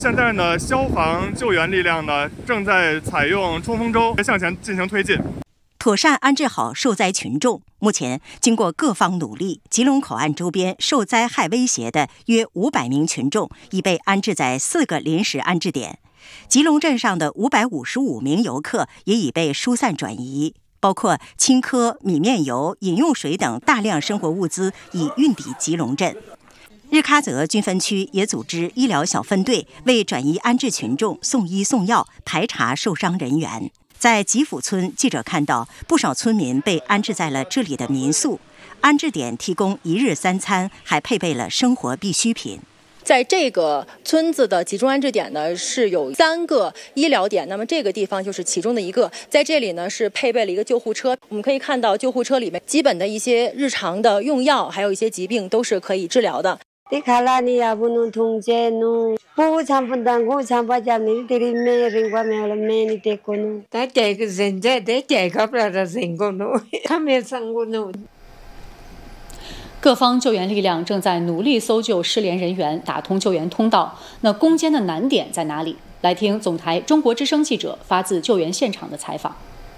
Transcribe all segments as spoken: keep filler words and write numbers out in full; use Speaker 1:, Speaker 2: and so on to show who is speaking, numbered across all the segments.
Speaker 1: 现在呢，消防救援力量呢正在采用冲锋舟向前进行推进，
Speaker 2: 妥善安置好受灾群众。目前，经过各方努力，吉隆口岸周边受灾害威胁的约五百名群众已被安置在四个临时安置点。吉隆镇上的五百五十五名游客也已被疏散转移，包括青稞、米面油、饮用水等大量生活物资已运抵吉隆镇。日喀则军分区也组织医疗小分队为转移安置群众送医送药、排查受伤人员。在吉府村，记者看到不少村民被安置在了这里的民宿，安置点提供一日三餐，还配备了生活必需品。
Speaker 3: 在这个村子的集中安置点呢，是有三个医疗点，那么这个地方就是其中的一个。在这里呢，是配备了一个救护车，我们可以看到救护车里面基本的一些日常的用药，还有一些疾病都是可以治疗的。
Speaker 4: 各方救援力量正在努力搜救失联人员，打通救援通道。那攻坚的难点在哪里？来听总台中国之声记者发自救援现场的采访。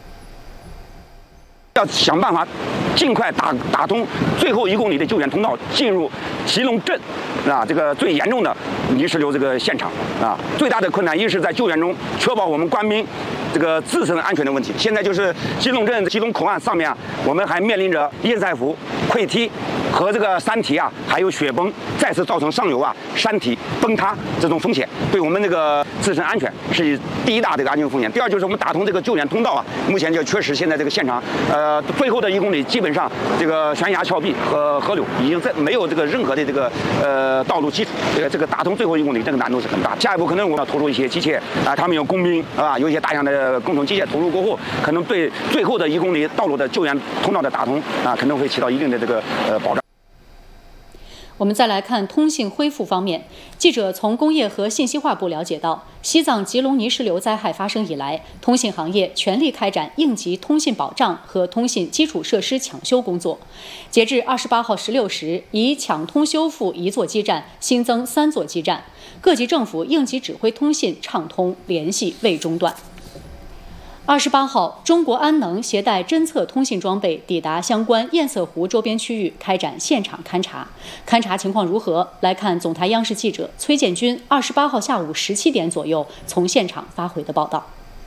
Speaker 5: 要想办法尽快打打通最后一公里的救援通道，进入吉隆镇啊，这个最严重的泥石流这个现场啊。最大的困难一是在救援中确保我们官兵这个自身安全的问题。现在就是吉隆镇吉隆口岸上面啊，我们还面临着堰塞湖溃堤和这个山体啊，还有雪崩再次造成上游啊山体崩塌这种风险，对我们这个自身安全是第一大这个安全风险。第二就是我们打通这个救援通道啊，目前就确实现在这个现场呃最后的一公里基本上这个悬崖峭壁和河流已经在没有这个任何的这个呃道路基础，这个这个打通最后一公里这个难度是很大。下一步可能我们要投入一些机械啊，他们有工兵啊，有一些大量的工程机械投入过后，可能对最后的一公里道路的救援通道的打通啊，可能会起到一定的这个呃保障。
Speaker 4: 我们再来看通信恢复方面，记者从工业和信息化部了解到，西藏吉隆泥石流灾害发生以来，通信行业全力开展应急通信保障和通信基础设施抢修工作。截至二十八号十六时，已抢通修复一座基站，新增三座基站，各级政府应急指挥通信畅通，联系未中断。二十八号，中国安能携带侦测通信装备抵达相关堰塞湖周边区域，开展现场勘查。勘查情况如何？来看总台央视记者崔建军二十八号下午十七点左右从现场发回的报道。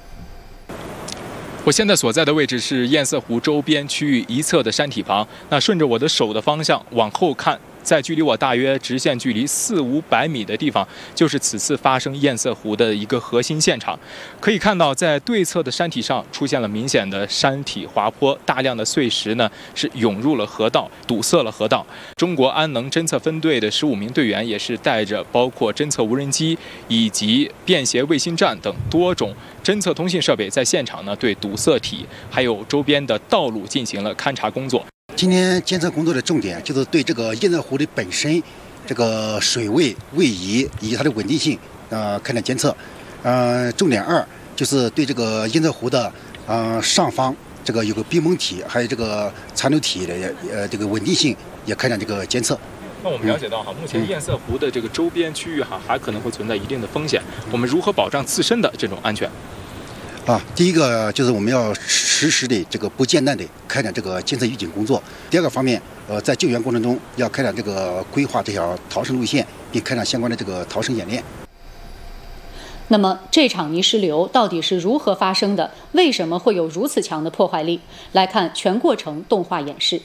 Speaker 6: 我现在所在的位置是堰塞湖周边区域一侧的山体旁，那顺着我的手的方向往后看，在距离我大约直线距离四五百米的地方，就是此次发生堰塞湖的一个核心现场。可以看到，在对侧的山体上出现了明显的山体滑坡，大量的碎石呢是涌入了河道，堵塞了河道。中国安能侦测分队的十五名队员也是带着包括侦测无人机以及便携卫星站等多种侦测通信设备，在现场呢对堵塞体还有周边的道路进行了勘察工作。
Speaker 7: 今天监测工作的重点就是对这个堰塞湖的本身、这个水位、位移以及它的稳定性，呃，开展监测。呃，重点二就是对这个堰塞湖的呃上方这个有个冰崩体，还有这个残留体的呃这个稳定性也开展这个监测。
Speaker 6: 那我们了解到哈，目前堰塞湖的这个周边区域哈还可能会存在一定的风险，我们如何保障自身的这种安全？
Speaker 7: 啊，第一个就是我们要实时的这个不间断的开展这个监测预警工作。第二个方面，呃，在救援过程中要开展这个规划这条逃生路线，并开展相关的这个逃生演练。
Speaker 4: 那么，这场泥石流到底是如何发生的？为什么会有如此强的破坏力？来看全过程动画演示。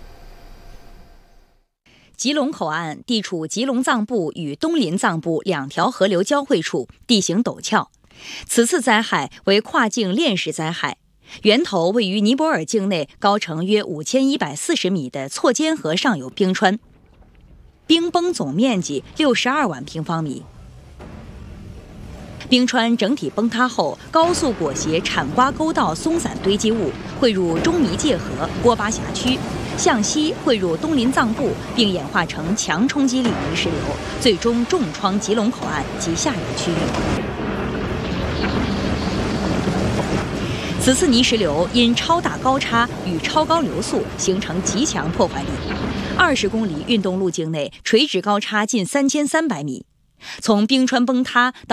Speaker 8: 吉隆口岸地处吉隆藏布与东林藏布两条河流交汇处，地形陡峭。此次灾害为跨境链石灾害，源头位于尼泊尔境内高程约五千一百四十米的错肩河上游冰川，冰崩总面积六十二万平方米。冰川整体崩塌后，高速裹挟产瓜沟道松散堆积物汇入中弥界河郭巴辖区，向西汇入东林藏布，并演化成强冲击力泥石流，最终重创吉隆口岸及下游区域。此次泥石流因超大高差与超高流速形成极强破坏力，二十公里运动路径内垂直高差近三千三百米。 从冰川崩塌到